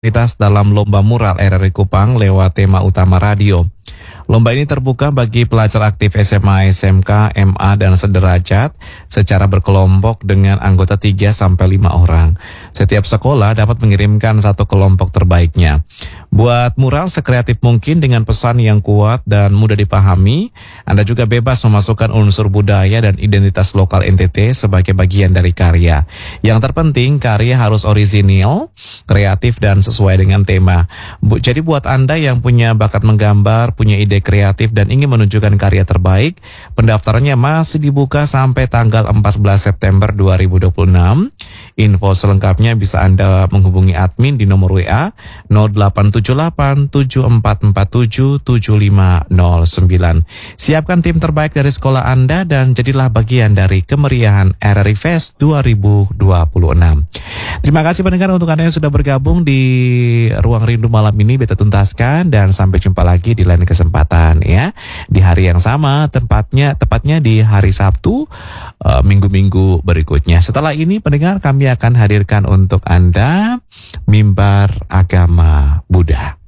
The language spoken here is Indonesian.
Dalam lomba mural RRI Kupang lewat tema utama radio. Lomba ini terbuka bagi pelajar aktif SMA, SMK, MA, dan sederajat secara berkelompok dengan anggota 3-5 orang. Setiap sekolah dapat mengirimkan satu kelompok terbaiknya. Buat mural sekreatif mungkin dengan pesan yang kuat dan mudah dipahami. Anda juga bebas memasukkan unsur budaya dan identitas lokal NTT sebagai bagian dari karya. Yang terpenting, karya harus orisinil, kreatif, dan sesuai dengan tema. Jadi buat Anda yang punya bakat menggambar, punya ide kreatif dan ingin menunjukkan karya terbaik, pendaftarannya masih dibuka sampai tanggal 14 September 2026. Info selengkapnya bisa Anda menghubungi admin di nomor WA 087874477509. Siapkan tim terbaik dari sekolah Anda dan jadilah bagian dari kemeriahan RRI Fest 2026. Terima kasih pendengar untuk Anda yang sudah bergabung di Ruang Rindu malam ini. Beta tuntaskan dan sampai jumpa lagi di lain kesempatan ya. Di hari yang sama, tepatnya di hari Sabtu minggu-minggu berikutnya. Setelah ini pendengar, kami akan hadirkan untuk Anda Mimbar Agama Buddha.